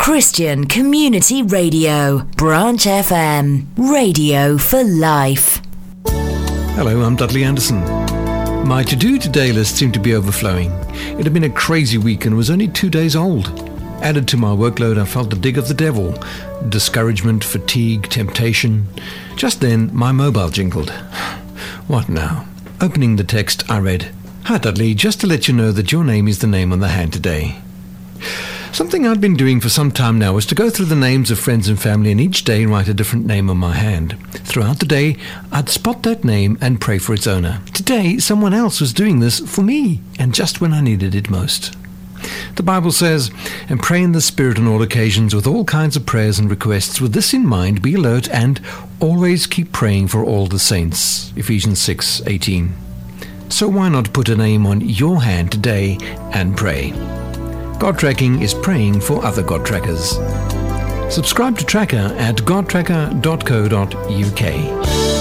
Christian Community Radio, Branch FM, radio for life. Hello, I'm Dudley Anderson. My to-do today list seemed to be overflowing. It had been a crazy week and was only 2 days old. Added to my workload, I felt the dig of the devil. Discouragement, fatigue, temptation. Just then, my mobile jingled. What now? Opening the text, I read, "Hi Dudley, just to let you know that your name is the name on the hand today." Something I'd been doing for some time now was to go through the names of friends and family and each day write a different name on my hand. Throughout the day, I'd spot that name and pray for its owner. Today, someone else was doing this for me, and just when I needed it most. The Bible says, "And pray in the Spirit on all occasions with all kinds of prayers and requests. With this in mind, be alert and always keep praying for all the saints." Ephesians 6:18. So why not put a name on your hand today and pray? God Tracking is praying for other God Trackers. Subscribe to Tracker at godtracker.co.uk.